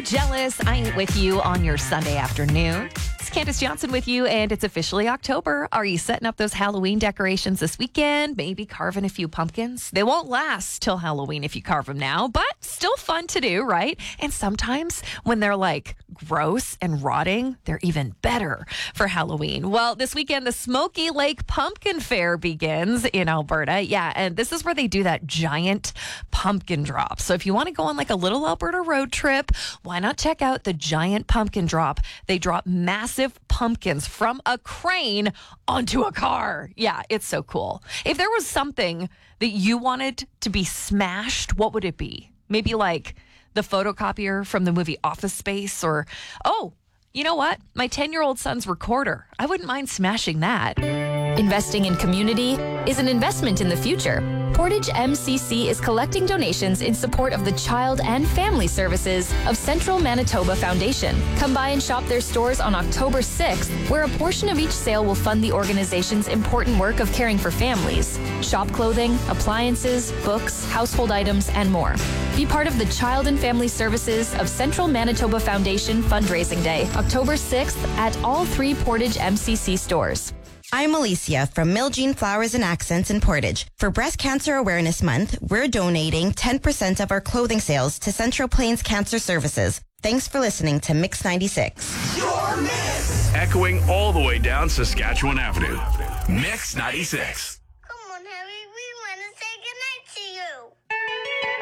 jealous. I ain't with you on your Sunday afternoon. It's Candace Johnson with you, and it's officially October. Are you setting up those Halloween decorations this weekend? Maybe carving a few pumpkins? They won't last till Halloween if you carve them now, but still fun to do, right? And sometimes when they're like gross and rotting, they're even better for Halloween. Well, this weekend, the Smoky Lake Pumpkin Fair begins in Alberta. Yeah, and this is where they do that giant pumpkin drop. So if you want to go on like a little Alberta road trip, why not check out the giant pumpkin drop? They drop massive pumpkins from a crane onto a car. Yeah, it's so cool. If there was something that you wanted to be smashed, what would it be? Maybe like the photocopier from the movie Office Space, or, oh, you know what? My 10-year-old son's recorder. I wouldn't mind smashing that. Investing in community is an investment in the future. Portage MCC is collecting donations in support of the Child and Family Services of Central Manitoba Foundation. Come by and shop their stores on October 6th, where a portion of each sale will fund the organization's important work of caring for families. Shop clothing, appliances, books, household items, and more. Be part of the Child and Family Services of Central Manitoba Foundation Fundraising Day, October 6th at all 3 Portage MCC stores. I'm Alicia from Miljean Flowers and Accents in Portage. For Breast Cancer Awareness Month, we're donating 10% of our clothing sales to Central Plains Cancer Services. Thanks for listening to Mix 96. Your Mix! Echoing all the way down Saskatchewan Avenue. Mix 96.